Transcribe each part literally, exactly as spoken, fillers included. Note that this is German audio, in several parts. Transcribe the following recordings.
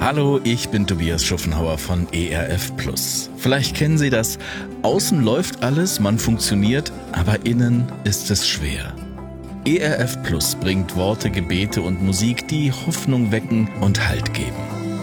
Hallo, ich bin Tobias Schuffenhauer von E R F Plus. Vielleicht kennen Sie das. Außen läuft alles, man funktioniert, aber innen ist es schwer. E R F Plus bringt Worte, Gebete und Musik, die Hoffnung wecken und Halt geben.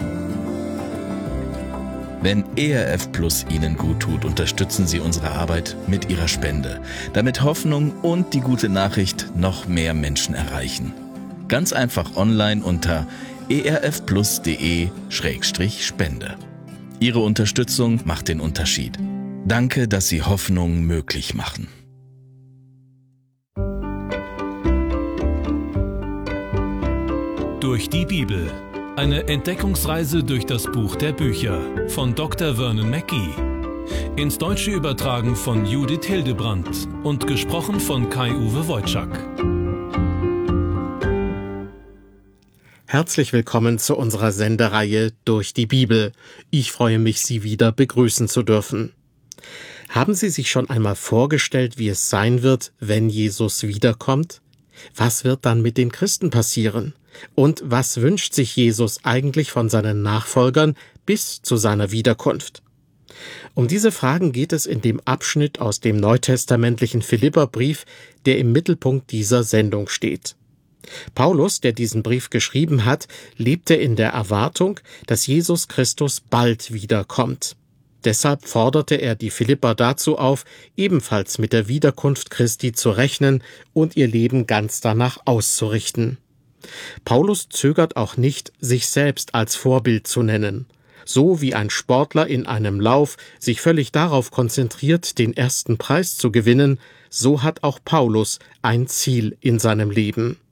Wenn E R F Plus Ihnen gut tut, unterstützen Sie unsere Arbeit mit Ihrer Spende, damit Hoffnung und die gute Nachricht noch mehr Menschen erreichen. Ganz einfach online unter erfplus.de Schrägstrich Spende. Ihre Unterstützung macht den Unterschied. Danke, dass Sie Hoffnung möglich machen. Durch die Bibel. Eine Entdeckungsreise durch das Buch der Bücher von Doktor Vernon Mackey. Ins Deutsche übertragen von Judith Hildebrandt und gesprochen von Kai-Uwe Wojczak. Herzlich willkommen zu unserer Sendereihe Durch die Bibel. Ich freue mich, Sie wieder begrüßen zu dürfen. Haben Sie sich schon einmal vorgestellt, wie es sein wird, wenn Jesus wiederkommt? Was wird dann mit den Christen passieren? Und was wünscht sich Jesus eigentlich von seinen Nachfolgern bis zu seiner Wiederkunft? Um diese Fragen geht es in dem Abschnitt aus dem neutestamentlichen Philipperbrief, der im Mittelpunkt dieser Sendung steht. Paulus, der diesen Brief geschrieben hat, lebte in der Erwartung, dass Jesus Christus bald wiederkommt. Deshalb forderte er die Philipper dazu auf, ebenfalls mit der Wiederkunft Christi zu rechnen und ihr Leben ganz danach auszurichten. Paulus zögert auch nicht, sich selbst als Vorbild zu nennen. So wie ein Sportler in einem Lauf sich völlig darauf konzentriert, den ersten Preis zu gewinnen, so hat auch Paulus ein Ziel in seinem Leben.